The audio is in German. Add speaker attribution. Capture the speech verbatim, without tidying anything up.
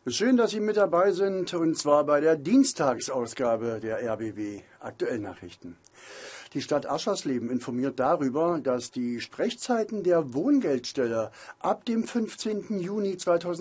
Speaker 1: Schön, dass Sie mit dabei sind, und zwar bei der Dienstagsausgabe der R B W Aktuellnachrichten. Die Stadt Aschersleben informiert darüber, dass die Sprechzeiten der Wohngeldstelle ab dem fünfzehnten Juni zweitausendachtzehn